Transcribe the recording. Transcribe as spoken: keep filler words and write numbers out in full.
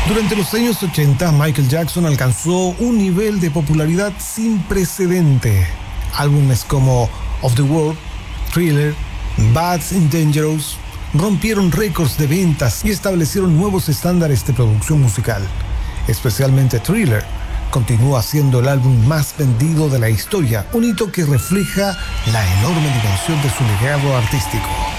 Durante los años ochenta, Michael Jackson alcanzó un nivel de popularidad sin precedente. Álbumes como Of the World, Thriller, Bad and Dangerous rompieron récords de ventas y establecieron nuevos estándares de producción musical. Especialmente Thriller continúa siendo el álbum más vendido de la historia, un hito que refleja la enorme dimensión de su legado artístico.